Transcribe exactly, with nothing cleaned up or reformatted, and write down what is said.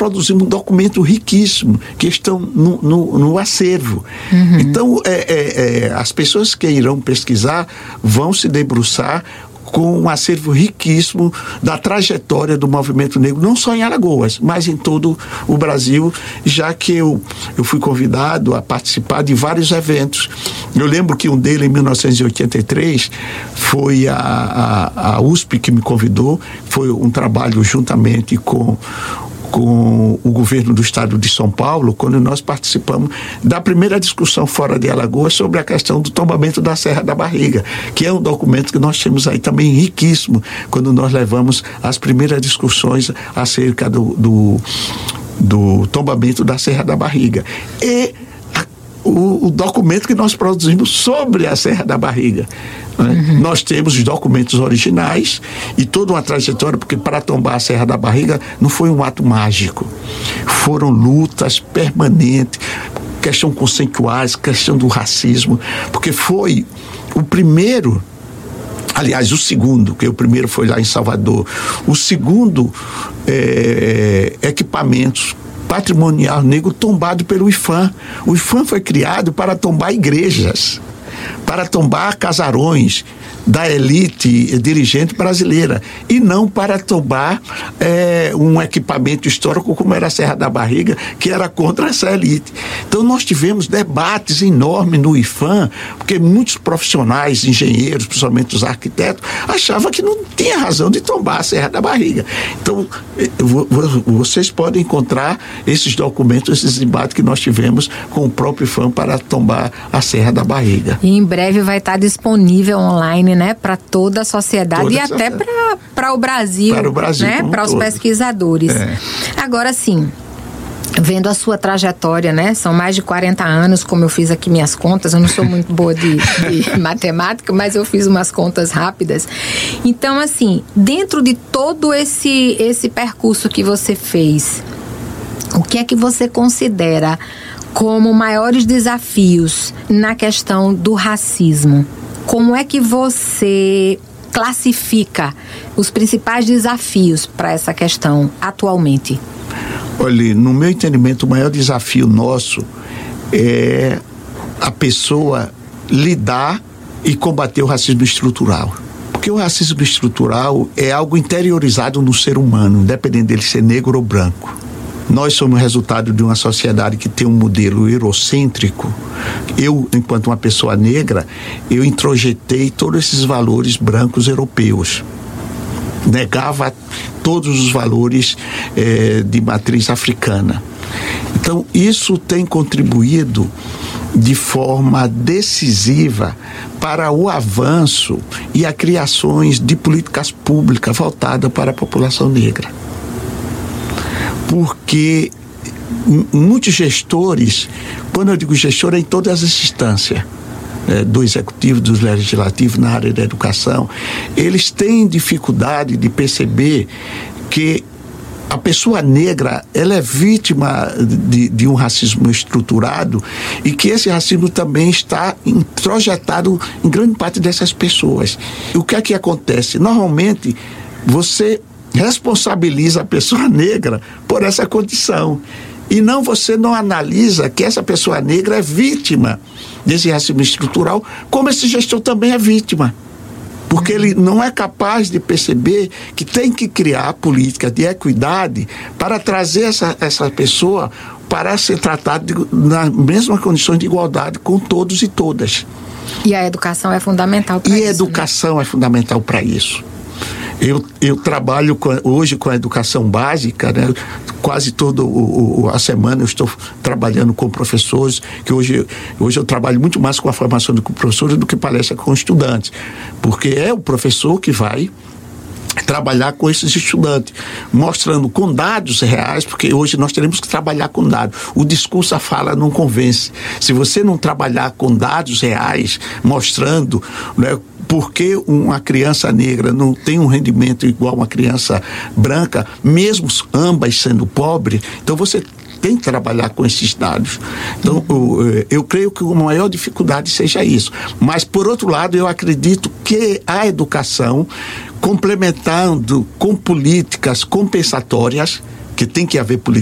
produzimos um documento riquíssimo que estão no, no, no acervo. Uhum. Então, é, é, é, as pessoas que irão pesquisar vão se debruçar com um acervo riquíssimo da trajetória do movimento negro, não só em Alagoas, mas em todo o Brasil, já que eu, eu fui convidado a participar de vários eventos. Eu lembro que um deles, em mil novecentos e oitenta e três, foi a, a, a U S P que me convidou, foi um trabalho juntamente com com o governo do estado de São Paulo, quando nós participamos da primeira discussão fora de Alagoas sobre a questão do tombamento da Serra da Barriga, que é um documento que nós temos aí também riquíssimo, quando nós levamos as primeiras discussões acerca do, do, do tombamento da Serra da Barriga. E O, o documento que nós produzimos sobre a Serra da Barriga. Né? Uhum. Nós temos os documentos originais e toda uma trajetória, porque para tombar a Serra da Barriga não foi um ato mágico. Foram lutas permanentes, questão conceituais, questão do racismo, porque foi o primeiro, aliás, o segundo, que o primeiro foi lá em Salvador, o segundo é, equipamentos patrimonial negro tombado pelo IPHAN. O IPHAN foi criado para tombar igrejas, para tombar casarões da elite dirigente brasileira e não para tombar é, um equipamento histórico como era a Serra da Barriga, que era contra essa elite. Então nós tivemos debates enormes no IPHAN, porque muitos profissionais, engenheiros, principalmente os arquitetos, achavam que não tinha razão de tombar a Serra da Barriga. Então vocês podem encontrar esses documentos, esses debates que nós tivemos com o próprio IPHAN para tombar a Serra da Barriga. E em breve vai estar disponível online, né, para toda a sociedade toda e até para o Brasil, para o Brasil, né, para os pesquisadores. É. Agora sim, vendo a sua trajetória, né, são mais de quarenta anos, como eu fiz aqui minhas contas, eu não sou muito boa de, de matemática, mas eu fiz umas contas rápidas. Então, assim, dentro de todo esse, esse percurso que você fez, o que é que você considera como maiores desafios na questão do racismo? Como é que você classifica os principais desafios para essa questão atualmente? Olha, no meu entendimento, o maior desafio nosso é a pessoa lidar e combater o racismo estrutural. Porque o racismo estrutural é algo interiorizado no ser humano, independente dele ser negro ou branco. Nós somos resultado de uma sociedade que tem um modelo eurocêntrico. Eu, enquanto uma pessoa negra, eu introjetei todos esses valores brancos europeus. Negava todos os valores eh, de matriz africana. Então, isso tem contribuído de forma decisiva para o avanço e a criações de políticas públicas voltadas para a população negra. Porque muitos gestores, quando eu digo gestor, é em todas as instâncias, é, do executivo, do legislativo, na área da educação, eles têm dificuldade de perceber que a pessoa negra, ela é vítima de, de um racismo estruturado e que esse racismo também está introjetado em grande parte dessas pessoas. E o que é que acontece? Normalmente, você responsabiliza a pessoa negra por essa condição. E não, você não analisa que essa pessoa negra é vítima desse racismo estrutural, como esse gestor também é vítima. Porque ele não é capaz de perceber que tem que criar políticas de equidade para trazer essa, essa pessoa para ser tratada de, nas mesmas condições de igualdade com todos e todas. E a educação é fundamental para isso. E a educação, né? É fundamental para isso. Eu, eu trabalho com, hoje com a educação básica, né? Quase toda a semana eu estou trabalhando com professores, que hoje, hoje eu trabalho muito mais com a formação de professores do que palestra com estudantes, porque é o professor que vai trabalhar com esses estudantes, mostrando com dados reais, porque hoje nós teremos que trabalhar com dados. O discurso, a fala não convence. Se você não trabalhar com dados reais, mostrando, né, por que uma criança negra não tem um rendimento igual a uma criança branca, mesmo ambas sendo pobres, então você tem que trabalhar com esses dados. Então, eu, eu creio que a maior dificuldade seja isso. Mas, por outro lado, eu acredito que a educação, complementando com políticas compensatórias, que tem que haver políticas